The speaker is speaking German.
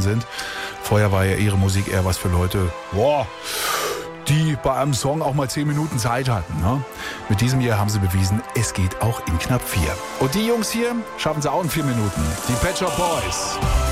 sind. Vorher war ja ihre Musik eher was für Leute, die bei einem Song auch mal 10 Minuten Zeit hatten. Ne? Mit diesem hier haben sie bewiesen, es geht auch in knapp 4. Und die Jungs hier schaffen sie auch in 4 Minuten. Die Pet Shop Boys.